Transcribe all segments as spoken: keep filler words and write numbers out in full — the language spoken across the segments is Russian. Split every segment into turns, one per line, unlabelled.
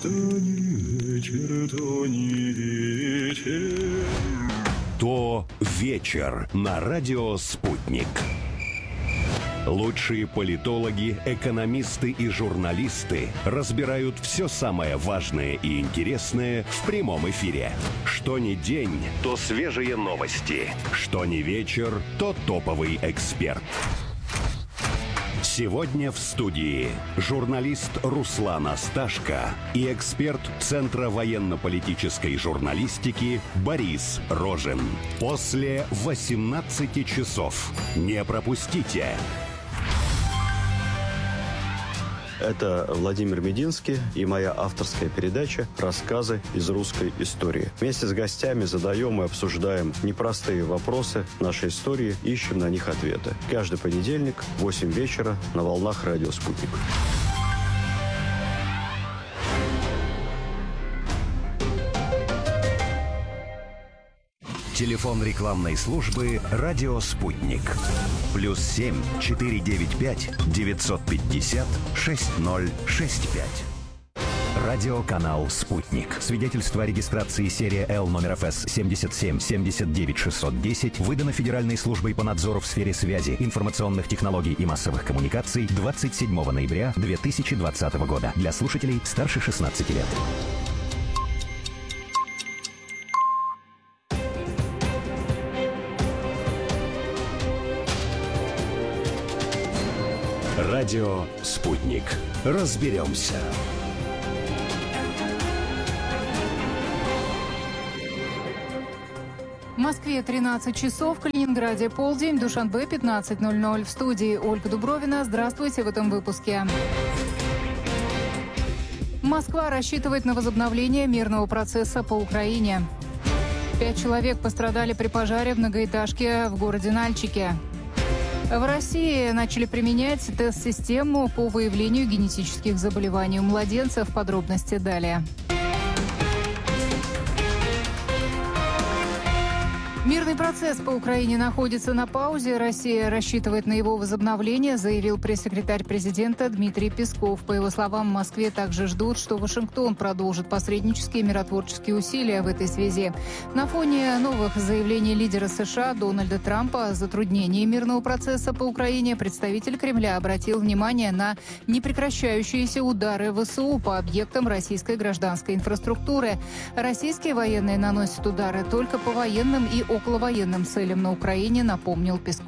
То не вечер, то не вечер.
То вечер на радио «Спутник». Лучшие политологи, экономисты и журналисты разбирают все самое важное и интересное в прямом эфире. Что ни день, то свежие новости. Что ни вечер, то топовый эксперт. Сегодня в студии журналист Руслан Асташко и эксперт Центра военно-политической журналистики Борис Рожин. После восемнадцати часов. Не пропустите!
Это Владимир Мединский и моя авторская передача «Рассказы из русской истории». Вместе с гостями задаем и обсуждаем непростые вопросы нашей истории, ищем на них ответы. Каждый понедельник в восемь вечера на волнах радио «Спутник».
Телефон рекламной службы «Радио Спутник». Плюс семь четыре девять пять девятьсот пятьдесят шесть ноль шесть пять. Радиоканал «Спутник». Свидетельство о регистрации серия Л номер эф эс семьдесят семь семьдесят девять шестьсот десять выдано Федеральной службой по надзору в сфере связи, информационных технологий и массовых коммуникаций двадцать седьмого ноября две тысячи двадцатого года. Для слушателей старше шестнадцати лет. Радио «Спутник». Разберемся.
В Москве тринадцать часов, в Калининграде полдень, в Душанбе пятнадцать ноль ноль. В студии Ольга Дубровина. Здравствуйте в этом выпуске. Москва рассчитывает на возобновление мирного процесса по Украине. Пять человек пострадали при пожаре в многоэтажке в городе Нальчике. В России начали применять тест-систему по выявлению генетических заболеваний у младенцев. Подробности далее. Мирный процесс по Украине находится на паузе. Россия рассчитывает на его возобновление, заявил пресс-секретарь президента Дмитрий Песков. По его словам, в Москве также ждут, что Вашингтон продолжит посреднические миротворческие усилия в этой связи. На фоне новых заявлений лидера США Дональда Трампа о затруднении мирного процесса по Украине представитель Кремля обратил внимание на непрекращающиеся удары ВСУ по объектам российской гражданской инфраструктуры. Российские военные наносят удары только по военным и околовоенным целям на Украине, напомнил Песков.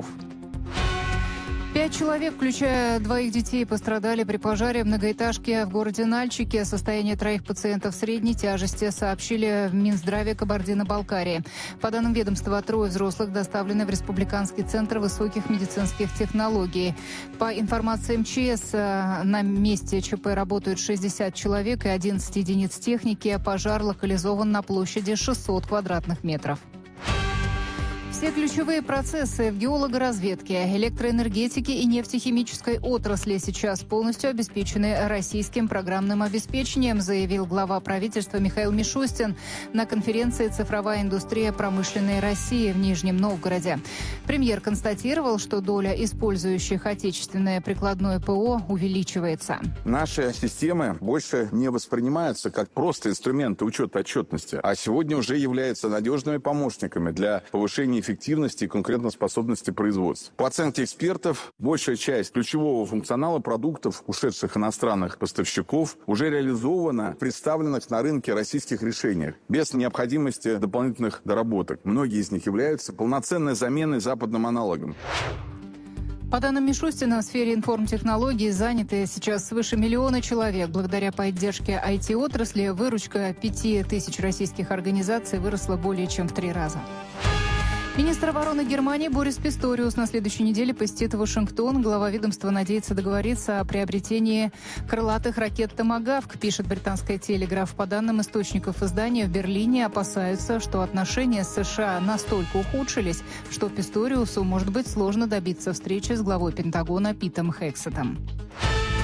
Пять человек, включая двоих детей, пострадали при пожаре в многоэтажке в городе Нальчике. Состояние троих пациентов средней тяжести, сообщили в Минздраве Кабардино-Балкарии. По данным ведомства, трое взрослых доставлены в Республиканский центр высоких медицинских технологий. По информации эм че эс, на месте ЧП работают шестьдесят человек и одиннадцать единиц техники. Пожар локализован на площади шестьсот квадратных метров. Все ключевые процессы в геологоразведке, электроэнергетике и нефтехимической отрасли сейчас полностью обеспечены российским программным обеспечением, заявил глава правительства Михаил Мишустин на конференции «Цифровая индустрия промышленной России» в Нижнем Новгороде. Премьер констатировал, что доля использующих отечественное прикладное ПО увеличивается.
Наши системы больше не воспринимаются как просто инструменты учета отчетности, а сегодня уже являются надежными помощниками для повышения эффективности и конкурентоспособности производства. По оценке экспертов, большая часть ключевого функционала продуктов ушедших иностранных поставщиков уже реализована в представленных на рынке российских решениях, без необходимости дополнительных доработок. Многие из них являются полноценной заменой западным аналогам.
По данным Мишустина, в сфере информтехнологий заняты сейчас свыше миллиона человек. Благодаря поддержке ай ти-отрасли выручка пяти тысяч российских организаций выросла более чем в три раза. Министр обороны Германии Борис Писториус на следующей неделе посетит Вашингтон. Глава ведомства надеется договориться о приобретении крылатых ракет «Томагавк», пишет британская «Телеграф». По данным источников издания, в Берлине опасаются, что отношения с США настолько ухудшились, что Писториусу может быть сложно добиться встречи с главой Пентагона Питом Хексетом.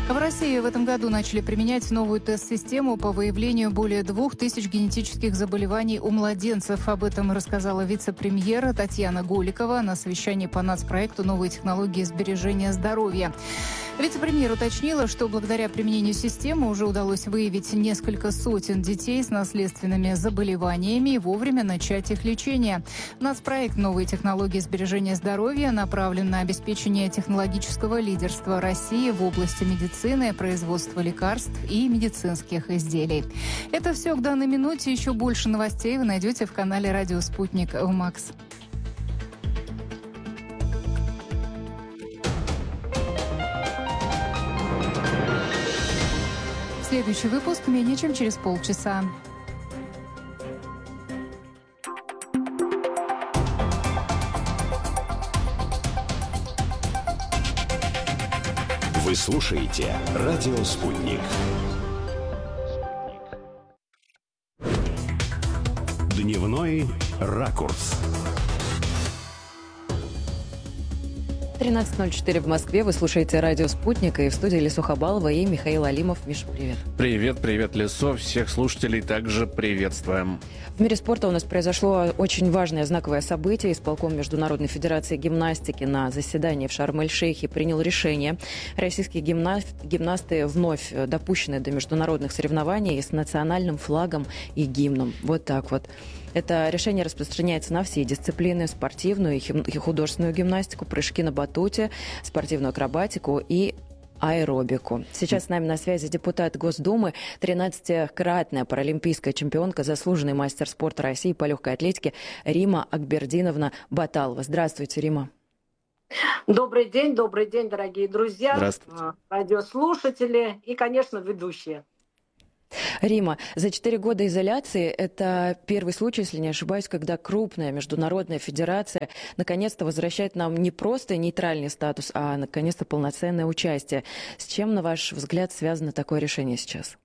В России в этом году начали применять новую тест-систему по выявлению более двух тысяч генетических заболеваний у младенцев. Об этом рассказала вице-премьер Татьяна Голикова на совещании по нацпроекту «Новые технологии сбережения здоровья». Вице-премьер уточнила, что благодаря применению системы уже удалось выявить несколько сотен детей с наследственными заболеваниями и вовремя начать их лечение. Нацпроект «Новые технологии сбережения здоровья» направлен на обеспечение технологического лидерства России в области медицины, производства лекарств и медицинских изделий. Это все к данной минуте. Еще больше новостей вы найдете в канале «Радио Спутник» в МАКС. Следующий выпуск менее чем через полчаса.
Вы слушаете «Радио Спутник». Дневной ракурс.
тринадцать ноль четыре в Москве. Вы слушаете радио «Спутник», и в студии Лису Хабалова и Михаил Алимов. Миша, привет.
Привет, привет, Лисо. Всех слушателей также приветствуем.
В мире спорта у нас произошло очень важное знаковое событие. Исполком Международной федерации гимнастики на заседании в Шарм-эль-Шейхе принял решение. Российские гимна... гимнасты вновь допущены до международных соревнований с национальным флагом и гимном. Вот так вот. Это решение распространяется на все дисциплины: спортивную и художественную гимнастику, прыжки на батуте, спортивную акробатику и аэробику. Сейчас с нами на связи депутат Госдумы, тринадцатикратная паралимпийская чемпионка, заслуженный мастер спорта России по легкой атлетике Рима Акбердиновна Баталова. Здравствуйте, Рима.
Добрый день, добрый день, дорогие друзья,
Здравствуйте.
радиослушатели и, конечно, ведущие.
Рима, за четыре года изоляции это первый случай, если не ошибаюсь, когда крупная международная федерация наконец-то возвращает нам не просто нейтральный статус, а наконец-то полноценное участие. С чем, на ваш взгляд, связано такое решение сейчас?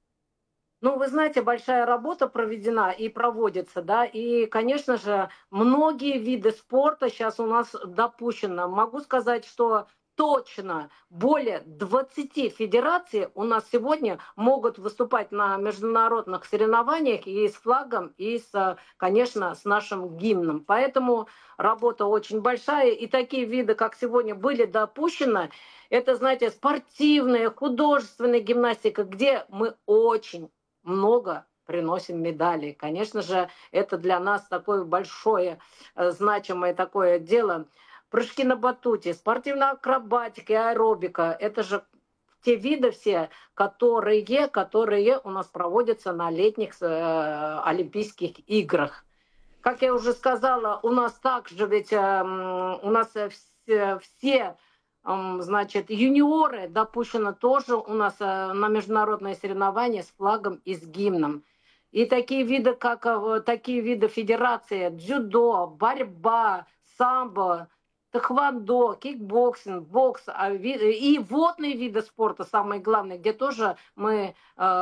Ну, вы знаете, большая работа проведена и проводится, да, и, конечно же, многие виды спорта сейчас у нас допущены. Могу сказать, что точно более двадцати федераций у нас сегодня могут выступать на международных соревнованиях и с флагом, и, с, конечно, с нашим гимном. Поэтому работа очень большая. И такие виды, как сегодня были допущены, это, знаете, спортивная, художественная гимнастика, где мы очень много приносим медали. Конечно же, это для нас такое большое, значимое такое дело. Прыжки на батуте, спортивная акробатика и аэробика – это же те виды все, которые, которые у нас проводятся на летних э, Олимпийских играх. Как я уже сказала, у нас также ведь э, у нас все, все э, значит, юниоры допущены тоже у нас э, на международные соревнования с флагом и с гимном. И такие виды, как э, такие виды федерации: дзюдо, борьба, самбо, тэквондо, кикбоксинг, бокс и водные виды спорта, самое главное, где тоже мы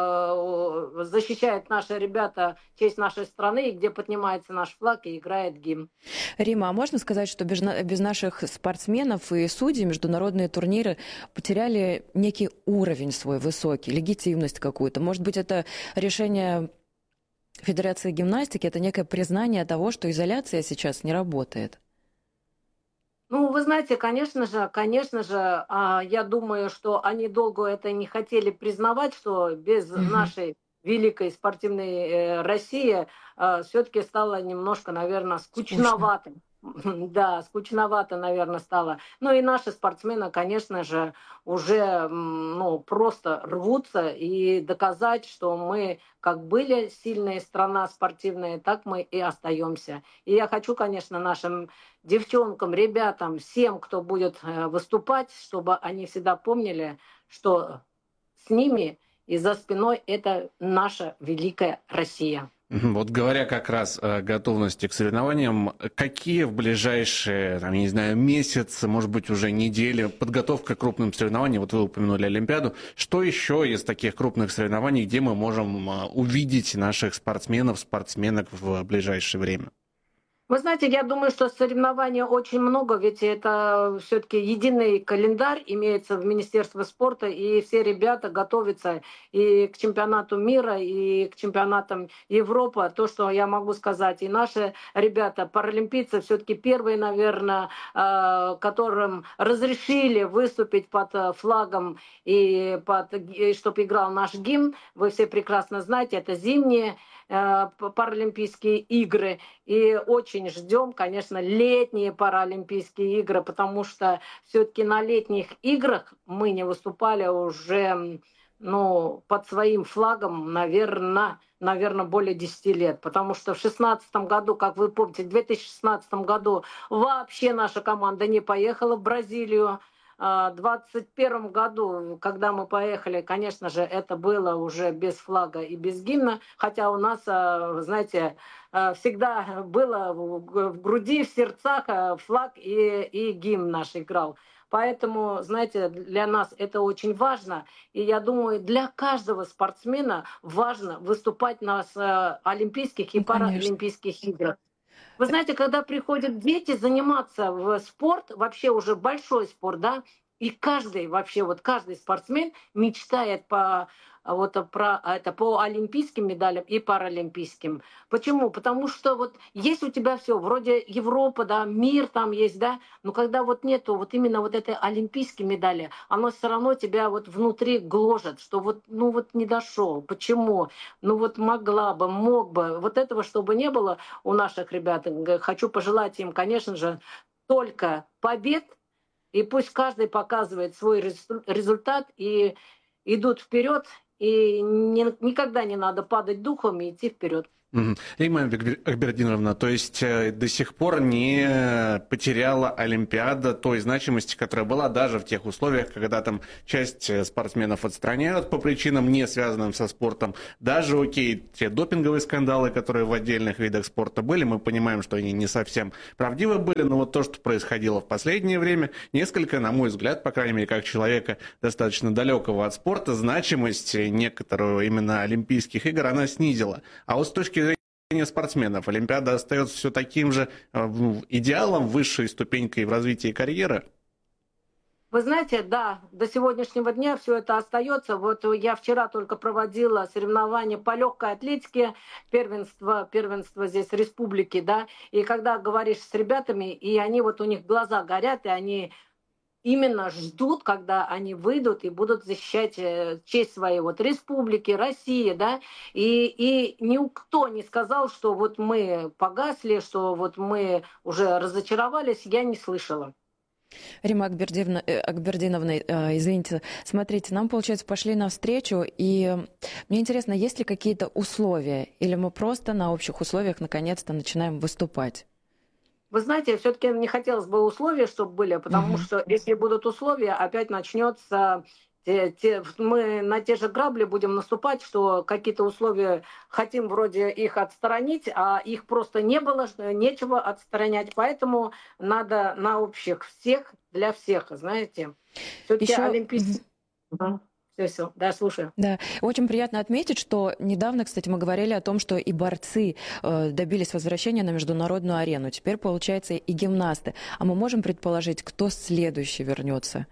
э, защищают наши ребята честь нашей страны, и где поднимается наш флаг и играет гимн.
Рима, а можно сказать, что без, без наших спортсменов и судей международные турниры потеряли некий уровень свой высокий, легитимность какую-то? Может быть, это решение Федерации гимнастики, это некое признание того, что изоляция сейчас не работает?
Ну, вы знаете, конечно же, конечно же, я думаю, что они долго это не хотели признавать, что без mm-hmm. нашей великой спортивной России все-таки стало немножко, наверное, скучновато. Да, скучновато, наверное, стало. Ну и наши спортсмены, конечно же, уже ну, просто рвутся и доказать, что мы как были сильная страна спортивная, так мы и остаемся. И я хочу, конечно, нашим девчонкам, ребятам, всем, кто будет выступать, чтобы они всегда помнили, что с ними и за спиной это наша великая Россия.
Вот говоря как раз о готовности к соревнованиям, какие в ближайшие, там, я не знаю, месяцы, может быть, уже недели, подготовка к крупным соревнованиям, вот вы упомянули Олимпиаду, что еще из таких крупных соревнований, где мы можем увидеть наших спортсменов, спортсменок в ближайшее время?
Вы знаете, я думаю, что соревнований очень много, ведь это все-таки единый календарь имеется в Министерстве спорта, и все ребята готовятся и к чемпионату мира, и к чемпионатам Европы. То, что я могу сказать, и наши ребята, паралимпийцы, все-таки первые, наверное, э, которым разрешили выступить под э, флагом и, под, и чтобы играл наш гимн. Вы все прекрасно знаете, это зимние э, паралимпийские игры. И очень ждем, конечно, летние паралимпийские игры, потому что все-таки на летних играх мы не выступали уже, ну, под своим флагом, наверное, наверное, более десяти лет. Потому что в шестнадцатом году, как вы помните, в две тысячи шестнадцатом году вообще наша команда не поехала в Бразилию. В двадцать первом году, когда мы поехали, конечно же, это было уже без флага и без гимна, хотя у нас, знаете, всегда было в груди, в сердцах флаг и, и гимн наш играл. Поэтому, знаете, для нас это очень важно. И я думаю, для каждого спортсмена важно выступать на Олимпийских и
Ну, конечно.
Паралимпийских играх. Вы знаете, когда приходят дети заниматься в спорт, вообще уже большой спорт, да, и каждый, вообще вот каждый спортсмен мечтает по, вот, про, это, по олимпийским медалям и паралимпийским. Почему? Потому что вот есть у тебя все, вроде Европа, да, мир там есть, да, но когда вот нету вот именно вот этой олимпийской медали, оно все равно тебя вот внутри гложет, что вот, ну вот не дошел. Почему? Ну вот могла бы, мог бы. Вот этого, чтобы не было у наших ребят, хочу пожелать им, конечно же, только побед, и пусть каждый показывает свой результат, и идут вперед, и не, никогда не надо падать духом и идти вперед.
Рима Акбердиновна, то есть до сих пор не потеряла Олимпиада той значимости, которая была даже в тех условиях, когда там часть спортсменов отстраняют по причинам, не связанным со спортом. Даже, окей, те допинговые скандалы, которые в отдельных видах спорта были, мы понимаем, что они не совсем правдивы были, но вот то, что происходило в последнее время, несколько, на мой взгляд, по крайней мере, как человека достаточно далекого от спорта, значимость некоторую именно Олимпийских игр она снизила. А вот с точки зрения спортсменов, Олимпиада остается все таким же идеалом, высшей ступенькой в развитии карьеры?
Вы знаете, да, до сегодняшнего дня все это остается. Вот я вчера только проводила соревнования по легкой атлетике, первенство, первенство здесь республики, да, и когда говоришь с ребятами, и они вот у них глаза горят, и они именно ждут, когда они выйдут и будут защищать честь своей вот республики, России, да, и, и никто не сказал, что вот мы погасли, что вот мы уже разочаровались, я не слышала.
Рима Акбердиновна, Акбердиновна, извините, смотрите, нам, получается, пошли навстречу, и мне интересно, есть ли какие-то условия, или мы просто на общих условиях наконец-то начинаем выступать?
Вы знаете, все-таки не хотелось бы условия, чтобы были, потому mm-hmm. что если будут условия, опять начнется, те, те, мы на те же грабли будем наступать, что какие-то условия хотим вроде их отстранить, а их просто не было, нечего отстранять, поэтому надо на общих всех для всех, знаете. Все-таки
Еще...
олимпийские... Mm-hmm. Все, все, да, слушаю.
Да, очень приятно отметить, что недавно, кстати, мы говорили о том, что и борцы э, добились возвращения на международную арену. Теперь, получается, и гимнасты. А мы можем предположить, кто следующий вернется?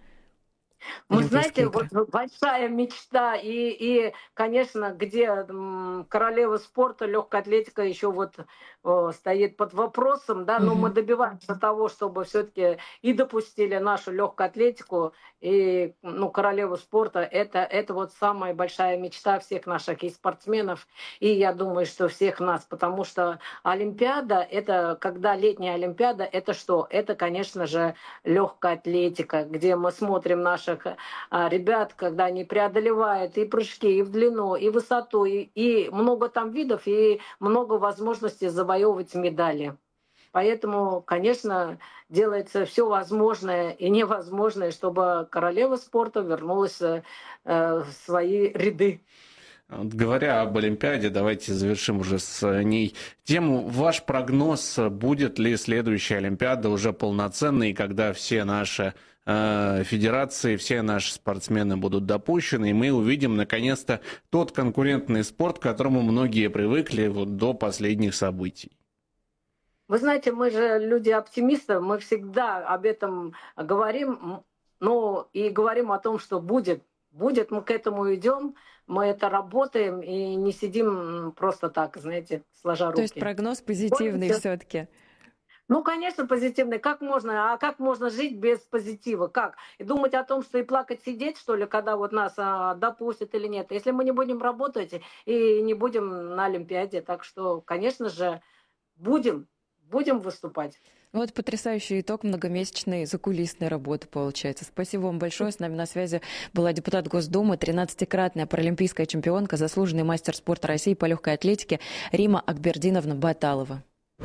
Вы знаете, вот большая мечта, и, и, конечно, где м, королева спорта, легкая атлетика еще вот о, стоит под вопросом, да, но mm-hmm. мы добиваемся того, чтобы все-таки и допустили нашу легкую атлетику, и, ну, королеву спорта, это, это вот самая большая мечта всех наших и спортсменов, и я думаю, что всех нас, потому что Олимпиада, это, когда летняя Олимпиада, это что? Это, конечно же, легкая атлетика, где мы смотрим наших ребят, когда они преодолевают и прыжки, и в длину, и в высоту, и, и много там видов, и много возможностей завоевывать медали. Поэтому, конечно, делается все возможное и невозможное, чтобы королева спорта вернулась э, в свои ряды.
Говоря об Олимпиаде, давайте завершим уже с ней тему. Ваш прогноз, будет ли следующая Олимпиада уже полноценной, когда все наши э, федерации, все наши спортсмены будут допущены, и мы увидим наконец-то тот конкурентный спорт, к которому многие привыкли вот до последних событий?
Вы знаете, мы же люди-оптимисты, мы всегда об этом говорим, ну и говорим о том, что будет. Будет, мы к этому идем, мы это работаем и не сидим просто так, знаете, сложа руки.
То есть прогноз позитивный
Помните?
все-таки.
Ну, конечно, позитивный. Как можно, а как можно жить без позитива? Как? И думать о том, что и плакать, сидеть, что ли, когда вот нас а, допустят или нет? Если мы не будем работать и не будем на Олимпиаде, так что, конечно же, будем, будем выступать.
Вот потрясающий итог многомесячной закулисной работы получается. Спасибо вам большое. С нами на связи была депутат Госдумы, тринадцатикратная паралимпийская чемпионка, заслуженный мастер спорта России по легкой атлетике Рима Акбердиновна Баталова.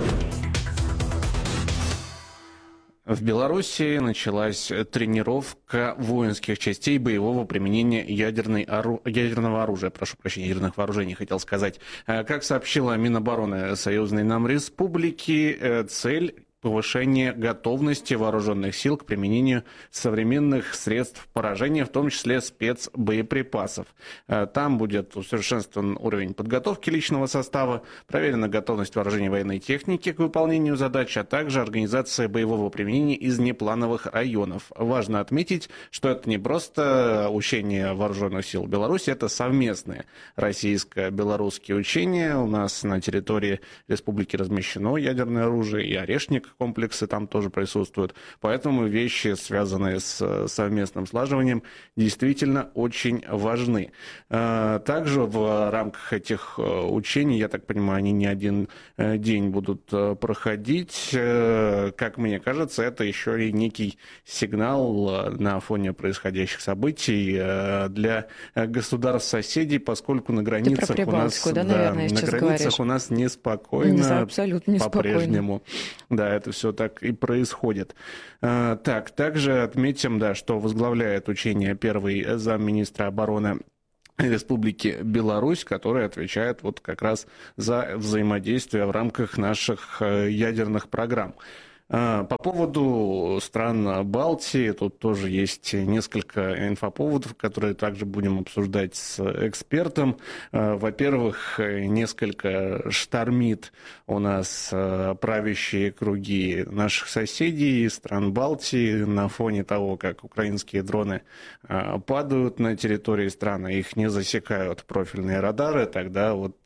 В Беларуси началась тренировка воинских частей боевого применения ядерной ору... ядерного оружия, прошу прощения, ядерных вооружений, хотел сказать. Как сообщила Минобороны союзной нам республики, цель повышение готовности вооруженных сил к применению современных средств поражения, в том числе спецбоеприпасов. Там будет усовершенствован уровень подготовки личного состава, проверена готовность вооружений военной техники к выполнению задач, а также организация боевого применения из неплановых районов. Важно отметить, что это не просто учения вооруженных сил Беларуси, это совместные российско-белорусские учения. У нас на территории республики размещено ядерное оружие, и Орешник комплексы там тоже присутствуют. Поэтому вещи, связанные с совместным слаживанием, действительно очень важны. Также в рамках этих учений, я так понимаю, они не один день будут проходить. Как мне кажется, это еще и некий сигнал на фоне происходящих событий для государств-соседей, поскольку на границах у нас,
да,
да,
наверное,
на границах
говоришь.
у нас неспокойно,
Не, абсолютно неспокойно.
По-прежнему. Да, это все так и происходит. Так, также отметим, да, что возглавляет учение первый замминистра обороны Республики Беларусь, который отвечает вот как раз за взаимодействие в рамках наших ядерных программ. По поводу стран Балтии, тут тоже есть несколько инфоповодов, которые также будем обсуждать с экспертом. Во-первых, несколько штормит у нас правящие круги наших соседей, стран Балтии, на фоне того, как украинские дроны падают на территории страны, их не засекают профильные радары, тогда вот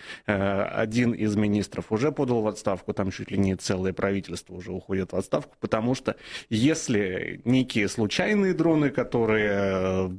один из министров уже подал в отставку, там чуть ли не целое правительство уже уходят в отставку, потому что если некие случайные дроны, которые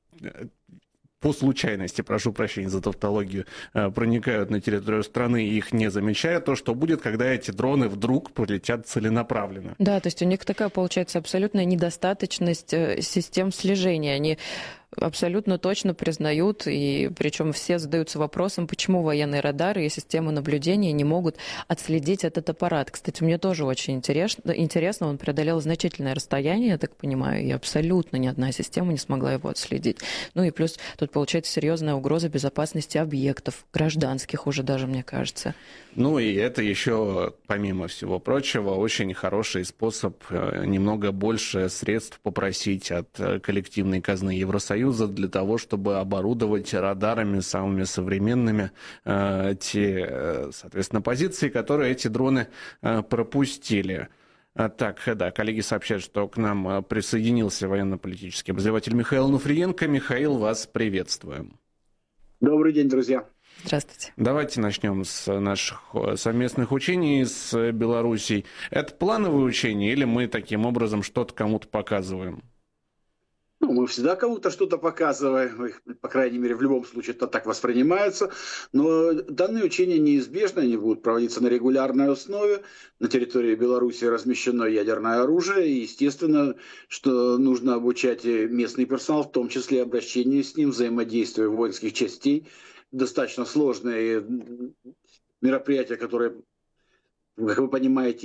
по случайности, прошу прощения за тавтологию, проникают на территорию страны и их не замечают, то что будет, когда эти дроны вдруг полетят целенаправленно?
Да, то есть у них такая, получается, абсолютная недостаточность систем слежения. Они абсолютно точно признают, и причем все задаются вопросом, почему военные радары и системы наблюдения не могут отследить этот аппарат. Кстати, мне тоже очень интересно, интересно, он преодолел значительное расстояние, я так понимаю, и абсолютно ни одна система не смогла его отследить. Ну и плюс тут получается серьезная угроза безопасности объектов, гражданских уже даже, мне кажется.
Ну и это еще, помимо всего прочего, очень хороший способ немного больше средств попросить от коллективной казны Евросоюза для того, чтобы оборудовать радарами самыми современными э, те, соответственно, позиции, которые эти дроны э, пропустили. Так, да, коллеги сообщают, что к нам присоединился военно-политический обозреватель Михаил Нуфриенко. Михаил, вас приветствуем.
Добрый день, друзья.
Здравствуйте.
Давайте начнем с наших совместных учений с Белоруссией. Это плановые учения или мы таким образом что-то кому-то показываем?
Ну, мы всегда кому-то что-то показываем, по крайней мере, в любом случае это так воспринимается. Но данные учения неизбежны, они будут проводиться на регулярной основе. На территории Беларуси размещено ядерное оружие. И, естественно, что нужно обучать местный персонал, в том числе обращение с ним, взаимодействие воинских частей. Достаточно сложные мероприятия, которые, как вы понимаете,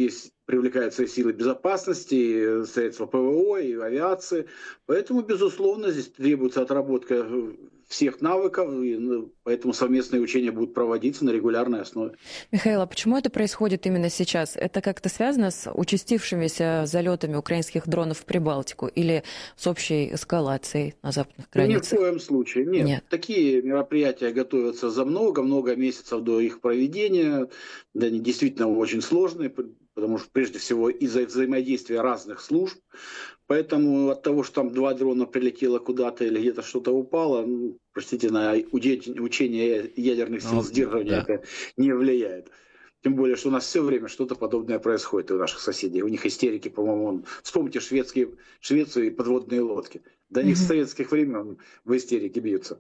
привлекаются и силы безопасности, и средства ПВО, и авиации. Поэтому, безусловно, здесь требуется отработка всех навыков, и поэтому совместные учения будут проводиться на регулярной основе.
Михаил, а почему это происходит именно сейчас? Это как-то связано с участившимися залетами украинских дронов в Прибалтику или с общей эскалацией на западных границах?
Ни в коем случае. Нет.
Нет.
Такие мероприятия готовятся за много-много месяцев до их проведения. Да, они действительно очень сложные, потому что прежде всего из-за взаимодействия разных служб. Поэтому от того, что там два дрона прилетело куда-то или где-то что-то упало, ну, простите, на учение ядерных сил
Ну,
сдерживания
да.
это не влияет. Тем более, что у нас все время что-то подобное происходит у наших соседей. У них истерики, по-моему, он... вспомните шведские, Швецию и подводные лодки. До них с советских времен в истерике бьются.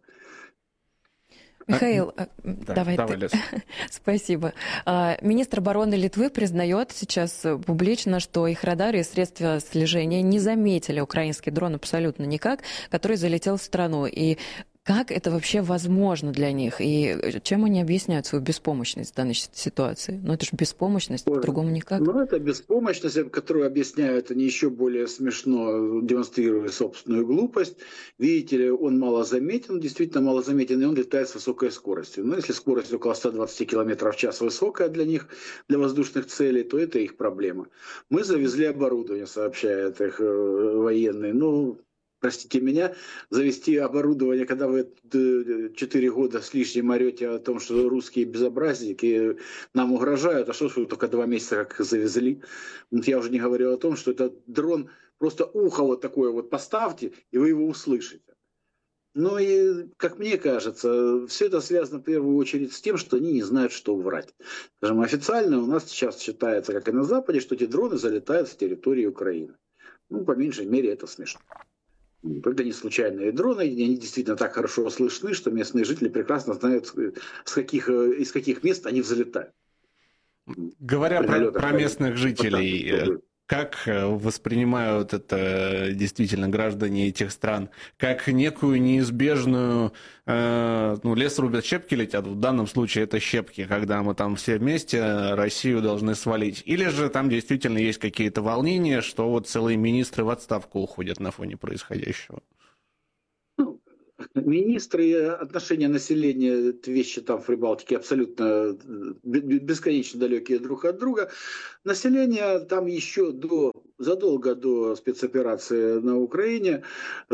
Михаил, а,
Да,
давай,
давай,
ты.
Лес.
Спасибо. А, Министр обороны Литвы признает сейчас публично, что их радары и средства слежения не заметили украинский дрон абсолютно никак, который залетел в страну. И как это вообще возможно для них? И чем они объясняют свою беспомощность в данной ситуации? Ну, это же беспомощность,
Ой,
по-другому никак.
Ну, это беспомощность, которую объясняют они еще более смешно, демонстрируя собственную глупость. Видите ли, он мало заметен, действительно мало заметен, и он летает с высокой скоростью. Но если скорость около ста двадцати километров в час высокая для них, для воздушных целей, то это их проблема. Мы завезли оборудование, сообщают их э, военные. Ну, простите меня, завести оборудование, когда вы четыре года с лишним орете о том, что русские безобразники нам угрожают, а что ж вы только два месяца как завезли? Вот я уже не говорю о том, что этот дрон, просто ухо вот такое вот поставьте, и вы его услышите. Ну и, как мне кажется, все это связано в первую очередь с тем, что они не знают, что врать. Скажем, официально у нас сейчас считается, как и на Западе, что эти дроны залетают с территории Украины. Ну, по меньшей мере, это смешно. Это не случайные дроны, они действительно так хорошо слышны, что местные жители прекрасно знают, с каких, из каких мест они взлетают.
Говоря про, про местных жителей,
Вот так.
как воспринимают это действительно граждане этих стран? Как некую неизбежную... Э, ну, лес рубят, щепки летят. В данном случае это щепки, когда мы там все вместе Россию должны свалить. Или же там действительно есть какие-то волнения, что вот целые министры в отставку уходят на фоне происходящего?
Министры и отношения населения, это вещи там в Прибалтике абсолютно бесконечно далекие друг от друга. Население там еще до, задолго до спецоперации на Украине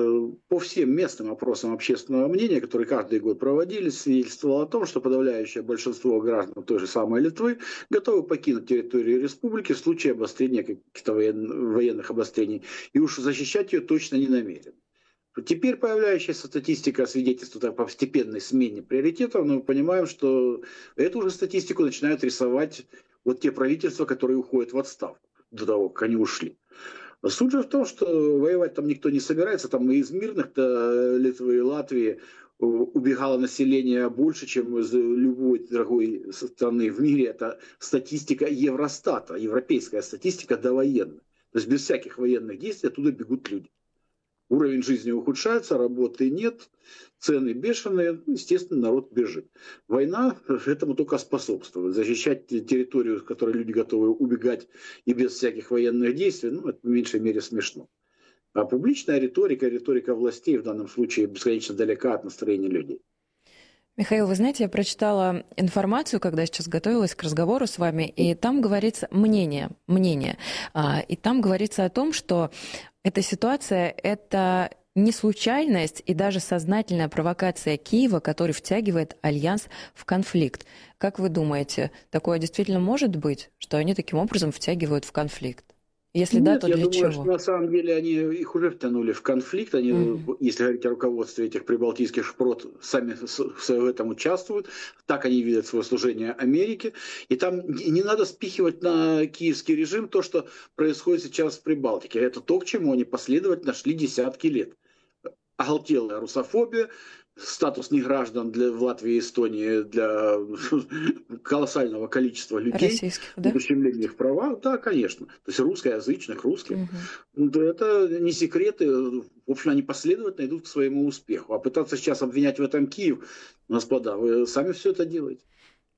по всем местным опросам общественного мнения, которые каждый год проводились, свидетельствовало о том, что подавляющее большинство граждан той же самой Литвы готовы покинуть территорию республики в случае обострения каких-то воен, военных обострений. И уж защищать ее точно не намерены. Теперь появляющаяся статистика свидетельствует о постепенной смене приоритетов, но мы понимаем, что эту же статистику начинают рисовать вот те правительства, которые уходят в отставку до того, как они ушли. Суть же в том, что воевать там никто не собирается, там и из мирных-то Литвы и Латвии убегало население больше, чем из любой другой страны в мире. Это статистика Евростата, европейская статистика довоенная. То есть без всяких военных действий оттуда бегут люди. Уровень жизни ухудшается, работы нет, цены бешеные, естественно, народ бежит. Война этому только способствует. Защищать территорию, с которой люди готовы убегать и без всяких военных действий, ну, это в меньшей мере смешно. А публичная риторика, риторика властей в данном случае бесконечно далека от настроения людей.
Михаил, вы знаете, я прочитала информацию, когда сейчас готовилась к разговору с вами, и там говорится мнение, мнение. И там говорится о том, что эта ситуация – это не случайность и даже сознательная провокация Киева, который втягивает Альянс в конфликт. Как вы думаете, такое действительно может быть, что они таким образом втягивают в конфликт? Если
Нет,
да, то
я
для
думаю,
чего?
что на самом деле они их уже втянули в конфликт. Они, mm-hmm. если говорить о руководстве этих прибалтийских шпрот, сами в этом участвуют. Так они видят свое служение Америке. И там не надо спихивать на киевский режим то, что происходит сейчас в Прибалтике. Это то, к чему они последовательно шли десятки лет. Оголтелая русофобия, статус неграждан для, в Латвии и Эстонии для колоссального количества людей,
российских, да?
ущемление их права, да, конечно. То есть русскоязычных, русских. Угу. Это не секреты. В общем, они последовательно идут к своему успеху. А пытаться сейчас обвинять в этом Киев, господа, вы сами все это делаете.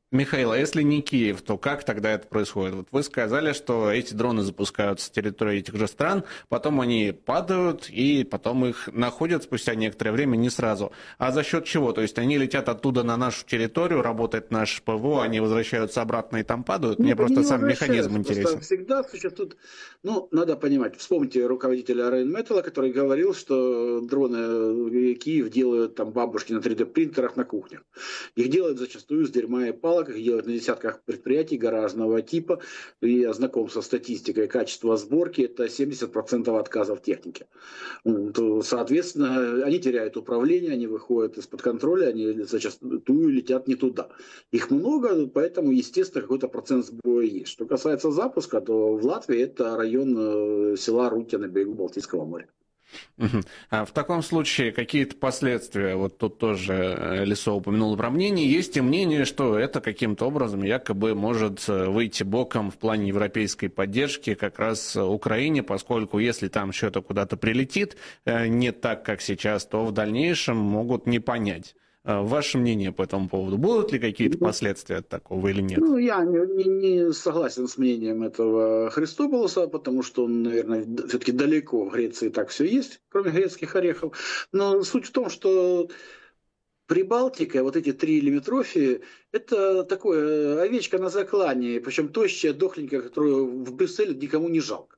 Михаил, а если не Киев, то как тогда это происходит? Вот вы сказали, что эти дроны запускаются с территории этих же стран, потом они падают, и потом их находят спустя некоторое время, не сразу. А за счет чего? То есть они летят оттуда на нашу территорию, работает наш ПВО, они возвращаются обратно и там падают? Мне
Ну,
просто
не
сам механизм интересен.
Всегда существует... Ну, надо понимать, вспомните руководителя Rheinmetall, который говорил, что дроны Киев делают там бабушки на три дэ принтерах на кухнях. Их делают зачастую с дерьма и палок, их делают на десятках предприятий гаражного типа. И я знаком со статистикой качества сборки, это семьдесят процентов отказов техники. То, соответственно, они теряют управление, они выходят из-под контроля, они зачастую летят не туда. Их много, поэтому, естественно, какой-то процент сбоя есть. Что касается запуска, то в Латвии это район села Рутя на берегу Балтийского моря.
Угу. А в таком случае какие-то последствия, вот тут тоже Лисо упомянул про мнение, есть и мнение, что это каким-то образом якобы может выйти боком в плане европейской поддержки как раз Украине, поскольку если там что-то куда-то прилетит не так, как сейчас, то в дальнейшем могут не понять. Ваше мнение по этому поводу? Будут ли какие-то последствия от такого или нет?
Ну, я не, не, не согласен с мнением этого Христополоса, потому что он, наверное, все-таки далеко в Греции так все есть, кроме грецких орехов. Но суть в том, что Прибалтика, вот эти три лимитрофии, это такое овечка на заклане, причем тощая, дохленькая, которую в Брюсселе никому не жалко.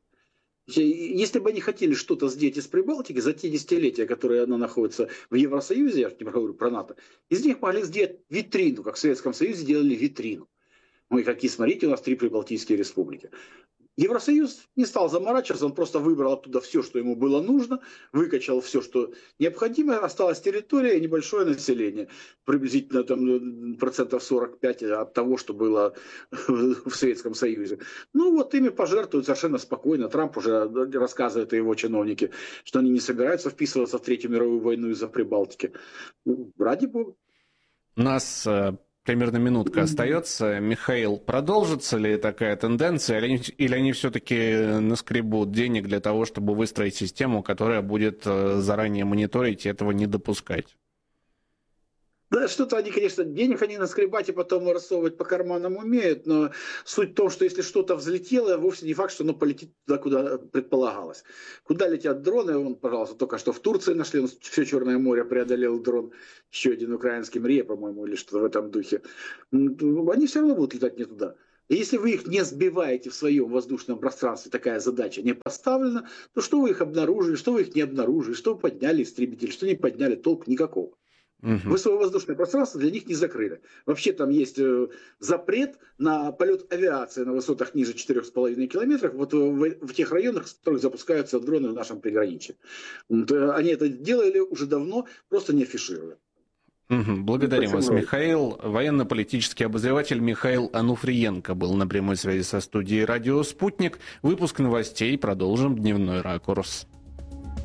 Если бы они хотели что-то сделать из Прибалтики за те десятилетия, которые она находится в Евросоюзе, я не говорю про НАТО, из них могли сделать витрину, как в Советском Союзе делали витрину. Ну и какие, смотрите, у нас три прибалтийские республики. Евросоюз не стал заморачиваться, он просто выбрал оттуда все, что ему было нужно, выкачал все, что необходимо, осталась территория и небольшое население, приблизительно там, процентов сорок пять от того, что было в Советском Союзе. Ну вот ими пожертвуют совершенно спокойно. Трамп уже рассказывает, и его чиновники, что они не собираются вписываться в Третью мировую войну из-за Прибалтики. Ну, ради бога.
У нас примерно минутка остается. Михаил, продолжится ли такая тенденция, или они, или они все-таки наскребут денег для того, чтобы выстроить систему, которая будет заранее мониторить и этого не допускать?
Да, что-то они, конечно, денег они наскребать и потом рассовывать по карманам умеют, но суть в том, что если что-то взлетело, вовсе не факт, что оно полетит туда, куда предполагалось. Куда летят дроны, он, пожалуйста, только что в Турции нашли, он все Черное море преодолел дрон, еще один украинский МРЕ, по-моему, или что-то в этом духе. Они все равно будут летать не туда. И если вы их не сбиваете в своем воздушном пространстве, такая задача не поставлена, то что вы их обнаружили, что вы их не обнаружили, что вы подняли истребитель, что не подняли, толку никакого. Вы свое воздушное пространство для них не закрыли. Вообще там есть э, запрет на полет авиации на высотах ниже четырёх с половиной километров вот в, в тех районах, в которых запускаются дроны в нашем приграничье. Вот, э, они это делали уже давно, просто не афишировали.
Угу, благодарим вас, Михаил. Военно-политический обозреватель Михаил Ануфриенко был на прямой связи со студией «Радио Спутник». Выпуск новостей. Продолжим «Дневной ракурс».